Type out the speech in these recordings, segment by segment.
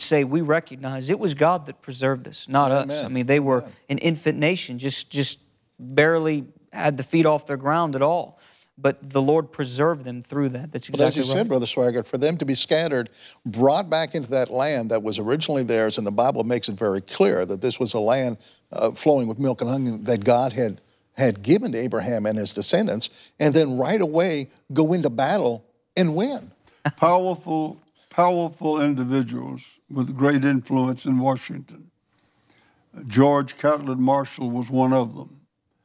say we recognize it was God that preserved us, not us. I mean, they were an infant nation, just barely had the feet off their ground at all. But the Lord preserved them through that. That's exactly right. But as you said, Brother Swaggart, for them to be scattered, brought back into that land that was originally theirs, and the Bible makes it very clear that this was a land flowing with milk and honey that God had given to Abraham and his descendants, and then right away go into battle and win. Powerful individuals with great influence in Washington. George Catlett Marshall was one of them.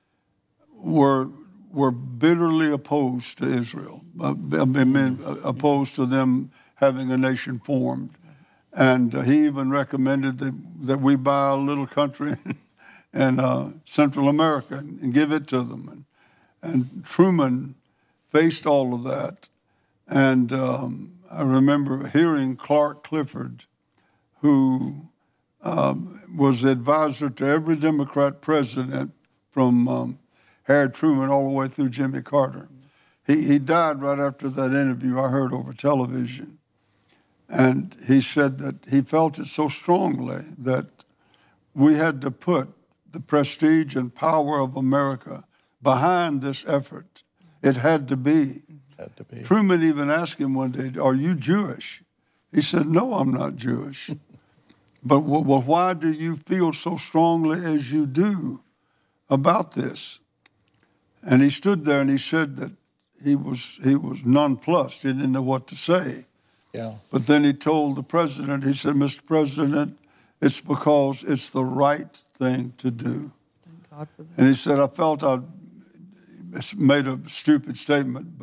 Were bitterly opposed to Israel, opposed to them having a nation formed. And he even recommended that we buy a little country in Central America and give it to them. And Truman faced all of that. And I remember hearing Clark Clifford, who was the advisor to every Democrat president from Harry Truman all the way through Jimmy Carter. He died right after that interview I heard over television. And he said that he felt it so strongly that we had to put the prestige and power of America behind this effort. It had to be. Truman even asked him one day, "Are you Jewish?" He said, "No, I'm not Jewish." But well, why do you feel so strongly as you do about this? And he stood there and he said that he was nonplussed. He didn't know what to say. Yeah. But then he told the president, he said, "Mr. President, it's because it's the right thing to do." Thank God for that. And he said, "I felt I made a stupid statement,